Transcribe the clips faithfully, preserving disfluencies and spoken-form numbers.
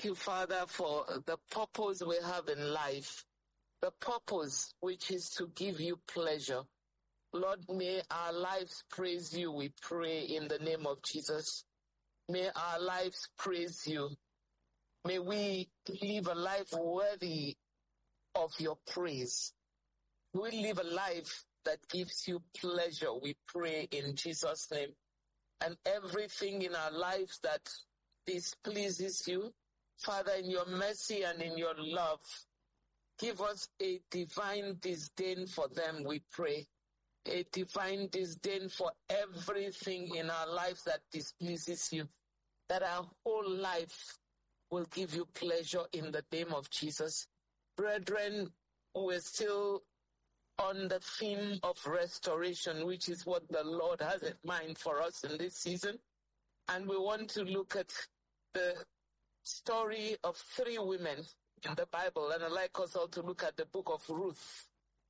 thank you, Father, for the purpose we have in life, the purpose which is to give you pleasure. Lord, may our lives praise you, we pray in the name of Jesus. May our lives praise you. May we live a life worthy of your praise. We live a life that gives you pleasure, we pray in Jesus' name. And everything in our lives that displeases you, Father, in your mercy and in your love, give us a divine disdain for them, we pray. A divine disdain for everything in our lives that displeases you. That our whole life will give you pleasure in the name of Jesus. Brethren, we're still on the theme of restoration, which is what the Lord has in mind for us in this season. And we want to look at the story of three women in the Bible. And I'd like us all to look at the book of Ruth.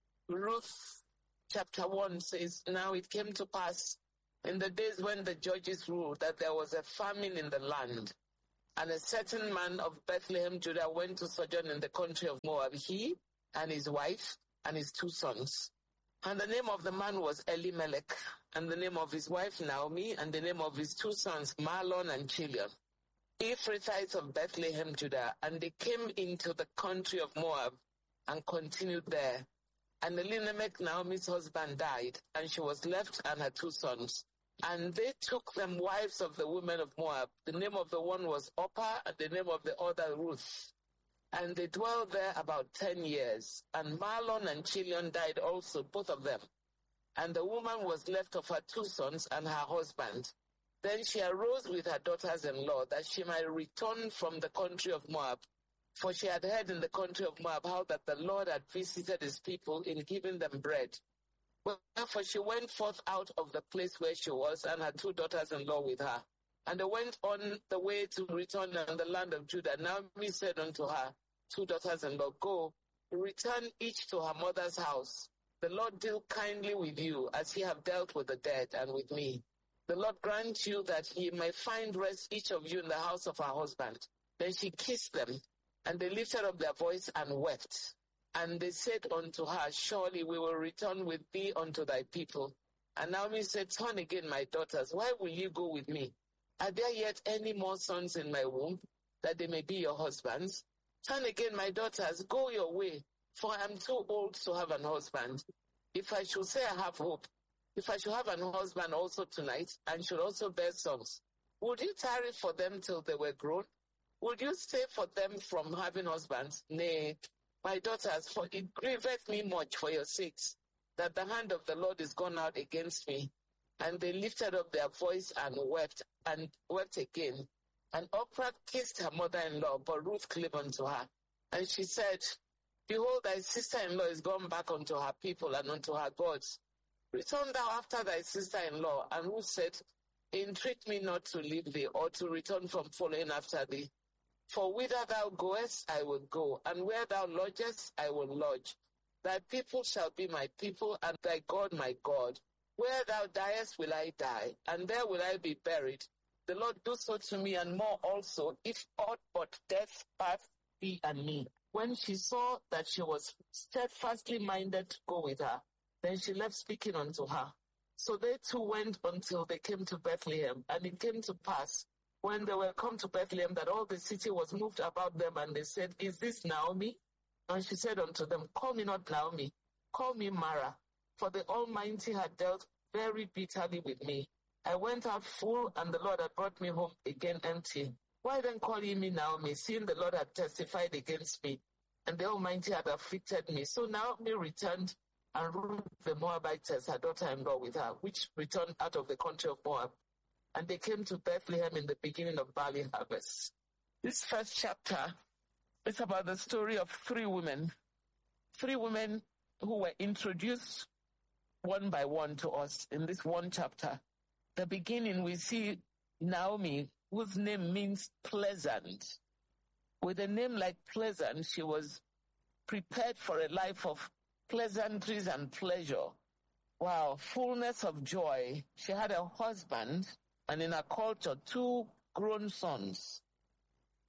Ruth chapter one says, now it came to pass in the days when the judges ruled that there was a famine in the land. And a certain man of Bethlehem, Judah, went to sojourn in the country of Moab, he and his wife and his two sons. And the name of the man was Elimelech, and the name of his wife Naomi, and the name of his two sons Mahlon and Chilion, Ephrathites of Bethlehem, Judah. And they came into the country of Moab and continued there. And Elimelech, Naomi's husband, died, and she was left and her two sons. And they took them wives of the women of Moab. The name of the one was Orpah, and the name of the other Ruth. And they dwelled there about ten years. And Mahlon and Chilion died also, both of them. And the woman was left of her two sons and her husband. Then she arose with her daughters-in-law, that she might return from the country of Moab. For she had heard in the country of Moab how that the Lord had visited his people in giving them bread. Wherefore she went forth out of the place where she was, and her two daughters-in-law with her. And they went on the way to return in the land of Judah. Naomi said unto her two daughters-in-law, go, return each to her mother's house. The Lord deal kindly with you, as he have dealt with the dead and with me. The Lord grant you that he may find rest each of you in the house of her husband. Then she kissed them, and they lifted up their voice and wept. And they said unto her, surely we will return with thee unto thy people. And Naomi said, turn again, my daughters, why will you go with me? Are there yet any more sons in my womb, that they may be your husbands? Turn again, my daughters, go your way, for I am too old to have an husband. If I should say I have hope, if I should have an husband also tonight, and should also bear sons, would you tarry for them till they were grown? Would you stay for them from having husbands? Nay, my daughters, for it grieveth me much for your sakes, that the hand of the Lord is gone out against me. And they lifted up their voice and wept, and wept again. And Orpah kissed her mother-in-law, but Ruth clave unto her. And she said, behold, thy sister-in-law is gone back unto her people and unto her gods. Return thou after thy sister-in-law. And Ruth said, entreat me not to leave thee, or to return from following after thee. For whither thou goest, I will go, and where thou lodgest, I will lodge. Thy people shall be my people, and thy God my God. Where thou diest will I die, and there will I be buried. The Lord do so to me, and more also, if aught but death part thee and me. When she saw that she was steadfastly minded to go with her, then she left speaking unto her. So they two went until they came to Bethlehem. And it came to pass, when they were come to Bethlehem, that all the city was moved about them, and they said, is this Naomi? And she said unto them, call me not Naomi, call me Mara, for the Almighty had dealt very bitterly with me. I went out full, and the Lord had brought me home again empty. Why then call ye me Naomi, seeing the Lord had testified against me, and the Almighty had afflicted me? So Naomi returned, and Ruth the Moabitess, her daughter-in-law, with her, which returned out of the country of Moab. And they came to Bethlehem in the beginning of barley harvest. This first chapter is about the story of three women, three women who were introduced one by one to us in this one chapter. The beginning, we see Naomi, whose name means pleasant. With a name like pleasant, she was prepared for a life of pleasantries and pleasure. Wow, fullness of joy. She had a husband, and in her culture, two grown sons.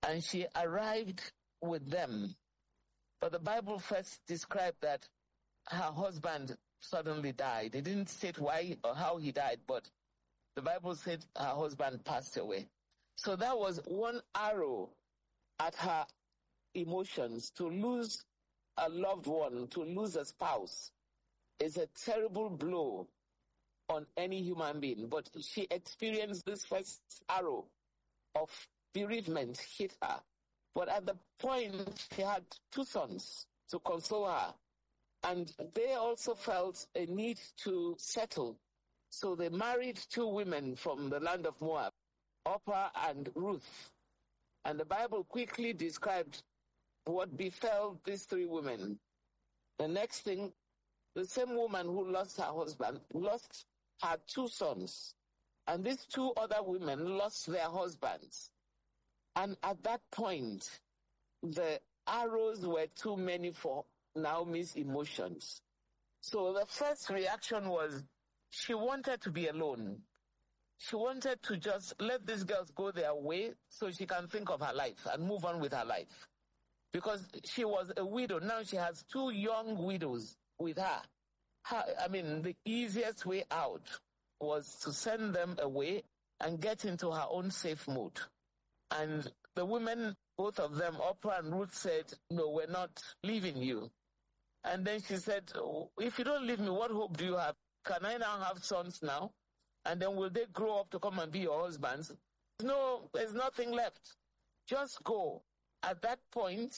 and she arrived with them. But the Bible first described that her husband suddenly died. It didn't state why or how he died, but the Bible said her husband passed away. So that was one arrow at her emotions. To lose a loved one, to lose a spouse, is a terrible blow on any human being. But she experienced this first arrow of bereavement hit her. But at the point, she had two sons to console her. And they also felt a need to settle. So they married two women from the land of Moab, Orpah and Ruth. And the Bible quickly described what befell these three women. The next thing, the same woman who lost her husband lost her two sons. And these two other women lost their husbands. And at that point, the arrows were too many for Naomi's emotions. So the first reaction was she wanted to be alone. She wanted to just let these girls go their way so she can think of her life and move on with her life. Because she was a widow. Now she has two young widows with her. her. I mean, the easiest way out was to send them away and get into her own safe mode. And the women, both of them, Orpah and Ruth, said, no, we're not leaving you. And then she said, oh, if you don't leave me, what hope do you have? Can I now have sons now? And then will they grow up to come and be your husbands? No, there's nothing left. Just go. At that point,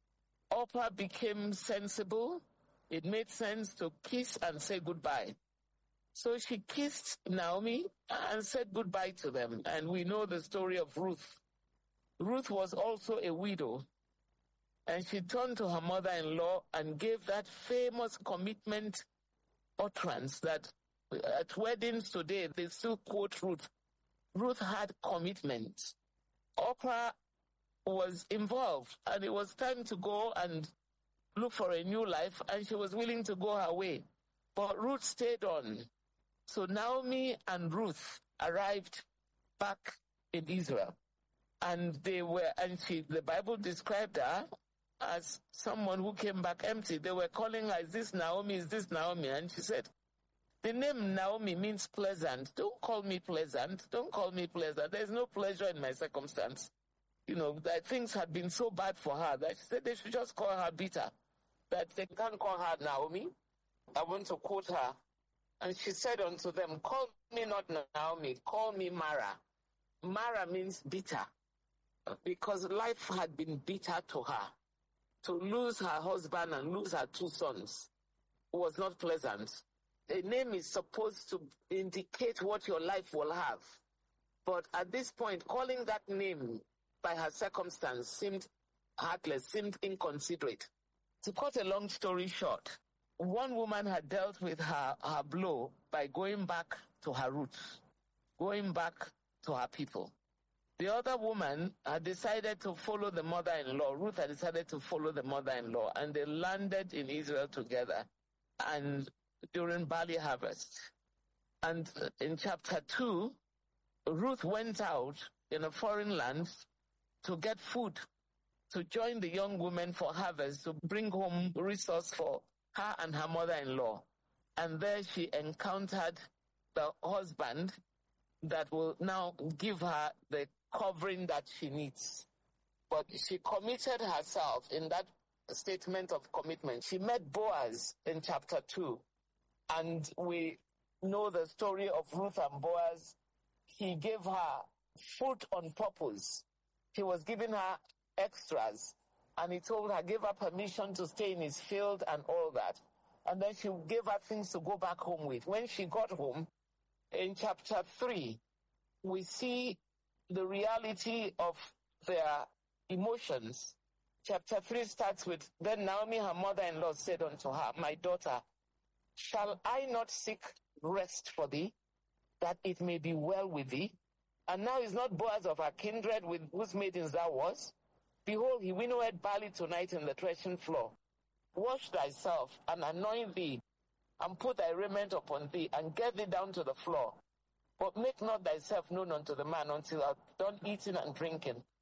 Orpah became sensible. It made sense to kiss and say goodbye. So she kissed Naomi and said goodbye to them. And we know the story of Ruth. Ruth was also a widow. And she turned to her mother-in-law and gave that famous commitment utterance that at weddings today, they still quote Ruth. Ruth had commitment. Orpah was involved, and it was time to go and look for a new life, and she was willing to go her way. But Ruth stayed on. So Naomi and Ruth arrived back in Israel. And they were, and she, the Bible described her as someone who came back empty. They were calling her, is this Naomi, is this Naomi? And she said, the name Naomi means pleasant. Don't call me pleasant. Don't call me pleasant. There's no pleasure in my circumstance. You know, that things had been so bad for her that she said they should just call her bitter. That they can't call her Naomi. I want to quote her. And she said unto them, call me not Naomi, call me Mara. Mara means bitter. Because life had been bitter to her. To lose her husband and lose her two sons was not pleasant. A name is supposed to indicate what your life will have. But at this point, calling that name by her circumstance seemed heartless, seemed inconsiderate. To cut a long story short, one woman had dealt with her, her blow by going back to her roots, going back to her people. The other woman had decided to follow the mother-in-law. Ruth had decided to follow the mother-in-law, and they landed in Israel together. And during barley harvest. And in chapter two, Ruth went out in a foreign land to get food, to join the young women for harvest, to bring home resource for her and her mother-in-law. And there she encountered the husband that will now give her the covering that she needs. But she committed herself in that statement of commitment. She met Boaz in chapter two. And we know the story of Ruth and Boaz. He gave her food on purpose. He was giving her extras. And he told her, gave her permission to stay in his field and all that. And then she gave her things to go back home with. When she got home, in chapter three, we see the reality of their emotions. Chapter three starts with, then Naomi, her mother-in-law, said unto her, my daughter, shall I not seek rest for thee, that it may be well with thee? And now is not Boaz of our kindred, with whose maidens thou was? Behold, he winnowed barley tonight in the threshing floor. Wash thyself, and anoint thee, and put thy raiment upon thee, and get thee down to the floor. But make not thyself known unto the man until thou art done eating and drinking.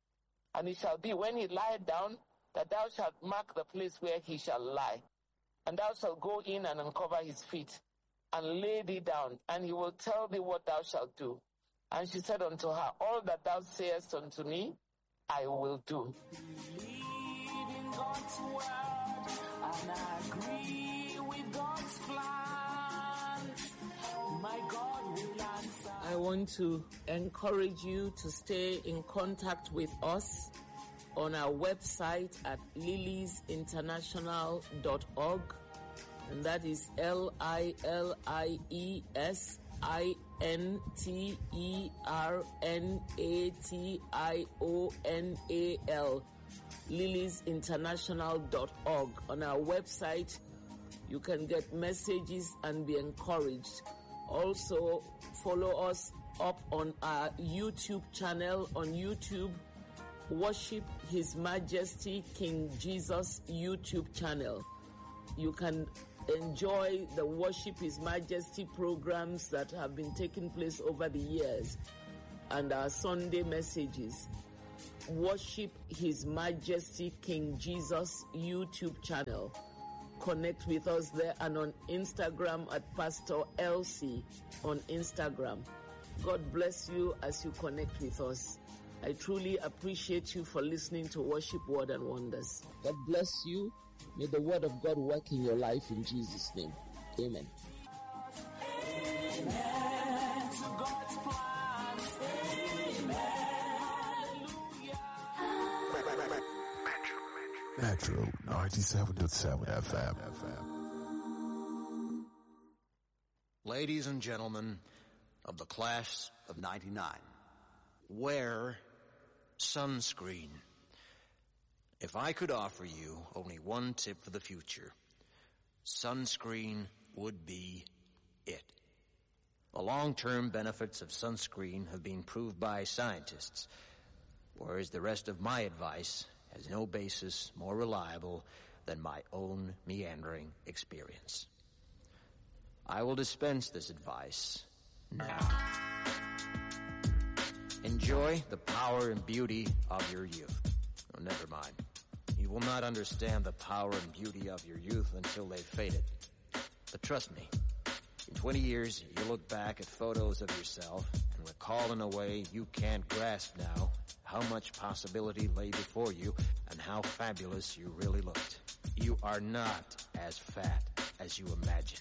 And it shall be, when he lieth down, that thou shalt mark the place where he shall lie. And thou shalt go in and uncover his feet, and lay thee down, and he will tell thee what thou shalt do. And she said unto her, all that thou sayest unto me, I will do. Believe in God's word, and I agree with God's plan. My God will answer. I want to encourage you to stay in contact with us on our website at lilies international dot org, and that is L I L I E S I N T E R N A T I O N A L, lilies international dot org. On our website, you can get messages and be encouraged. Also, follow us up on our YouTube channel on YouTube. Worship His Majesty King Jesus YouTube channel. You can enjoy the Worship His Majesty programs that have been taking place over the years and our Sunday messages. Worship His Majesty King Jesus YouTube channel. Connect with us there, and on Instagram at Pastor Elsie on Instagram. God bless you as you connect with us. I truly appreciate you for listening to Worship Word and Wonders. God bless you. May the word of God work in your life in Jesus' name. Amen. Amen to God's plans. Amen. Metro ninety-seven point seven F M. Ladies and gentlemen of the class of ninety-nine, wear sunscreen. If I could offer you only one tip for the future, sunscreen would be it. The long-term benefits of sunscreen have been proved by scientists, whereas the rest of my advice has no basis more reliable than my own meandering experience. I will dispense this advice now. Enjoy the power and beauty of your youth. Oh, never mind. You will not understand the power and beauty of your youth until they've faded. But trust me, in twenty years, you'll look back at photos of yourself and recall in a way you can't grasp now how much possibility lay before you and how fabulous you really looked. You are not as fat as you imagine.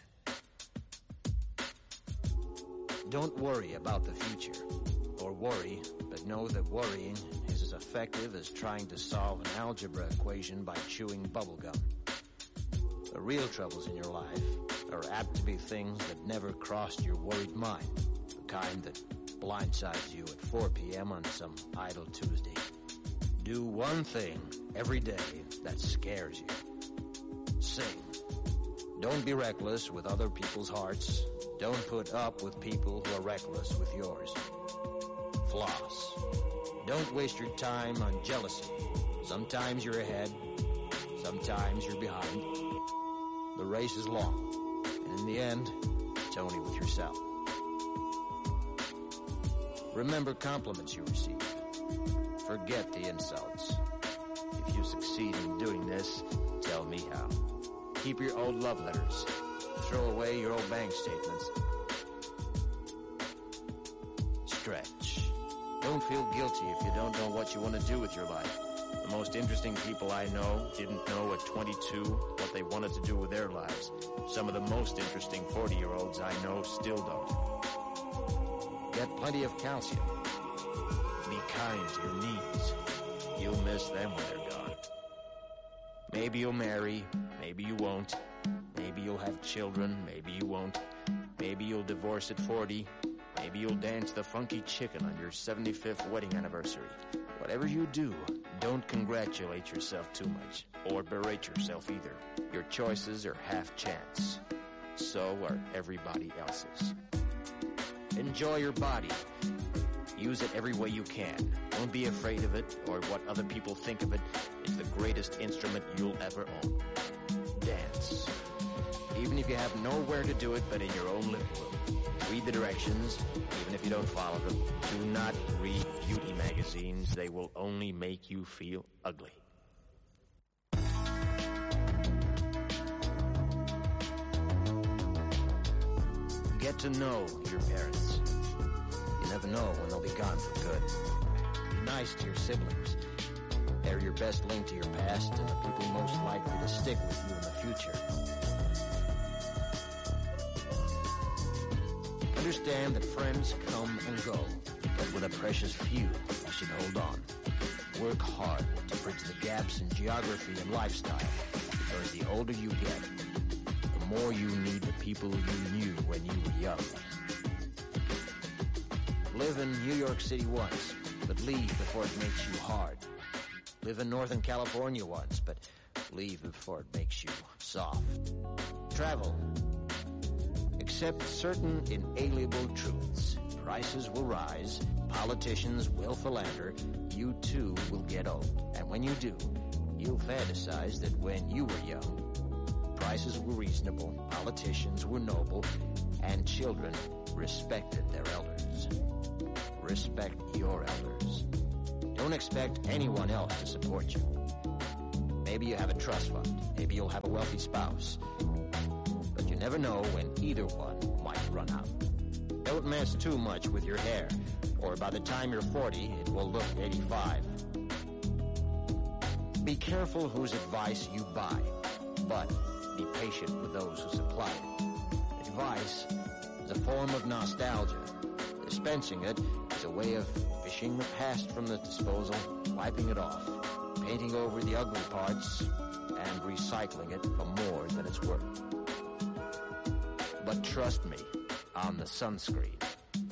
Don't worry about the future, or worry, but know that worrying is as effective as trying to solve an algebra equation by chewing bubblegum. The real troubles in your life are apt to be things that never crossed your worried mind, the kind that blindsides you at four p.m. on some idle Tuesday. Do one thing every day that scares you. Sing. Don't be reckless with other people's hearts. Don't put up with people who are reckless with yours. Floss. Don't waste your time on jealousy. Sometimes you're ahead, sometimes you're behind. The race is long, and in the end, it's only with yourself. Remember compliments you receive. Forget the insults. If you succeed in doing this, tell me how. Keep your old love letters. Throw away your old bank statements. Stretch. Don't feel guilty if you don't know what you want to do with your life. The most interesting people I know didn't know at twenty-two what they wanted to do with their lives. Some of the most interesting forty-year-olds I know still don't. Get plenty of calcium. Be kind to your knees. You'll miss them when they're gone. Maybe you'll marry, maybe you won't. Maybe you'll have children, maybe you won't. Maybe you'll divorce at forty. Maybe you'll dance the funky chicken on your seventy-fifth wedding anniversary. Whatever you do, don't congratulate yourself too much, or berate yourself either. Your choices are half chance. So are everybody else's. Enjoy your body. Use it every way you can. Don't be afraid of it or what other people think of it. It's the greatest instrument you'll ever own. Dance. even if you have nowhere to do it but in your own living room. Read the directions, even if you don't follow them. Do not read beauty magazines. They will only make you feel ugly. Get to know your parents. You never know when they'll be gone for good. Be nice to your siblings. They're your best link to your past and the people most likely to stick with you in the future. Understand that friends come and go, but with a precious few, you should hold on. Work hard to bridge the gaps in geography and lifestyle, because the older you get, the more you need the people you knew when you were young. Live in New York City once, but leave before it makes you hard. Live in Northern California once, but leave before it makes you soft. Travel. Accept certain inalienable truths. Prices will rise, politicians will philander, you too will get old. And when you do, you'll fantasize that when you were young, prices were reasonable, politicians were noble, and children respected their elders. Respect your elders. Don't expect anyone else to support you. Maybe you have a trust fund. Maybe you'll have a wealthy spouse. But you never know when either one might run out. Don't mess too much with your hair, or by the time you're forty, it will look eighty-five. Be careful whose advice you buy, but be patient with those who supply it. Advice is a form of nostalgia. Dispensing it is a way of fishing the past from the disposal, wiping it off, painting over the ugly parts, and recycling it for more than it's worth. But trust me on the sunscreen.